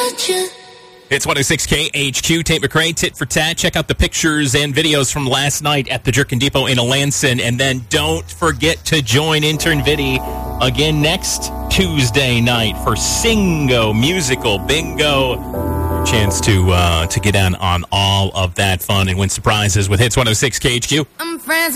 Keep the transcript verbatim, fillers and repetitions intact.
gotcha. It's one oh six K H Q, Tate McRae, tit for tat. Check out the pictures and videos from last night at the Jerkin Depot in Alanson. And then don't forget to join Intern Viddy again next Tuesday night for Singo Musical Bingo. Chance to uh, to get in on all of that fun and win surprises with Hits one oh six K H Q. I'm friends